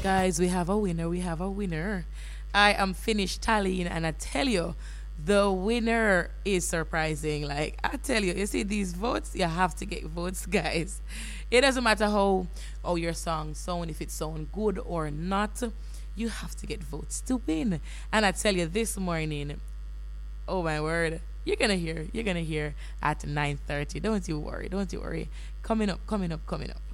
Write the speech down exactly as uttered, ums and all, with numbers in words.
Guys, we have a winner. We have a winner. I am finished tallying, and I tell you, the winner is surprising. Like, I tell you, you see these votes, you have to get votes, guys. It doesn't matter how, how your song sound, if it sound good or not, you have to get votes to win. And I tell you, this morning, oh my word, you're gonna hear, you're gonna hear at nine thirty. Don't you worry, don't you worry. Coming up, coming up, coming up.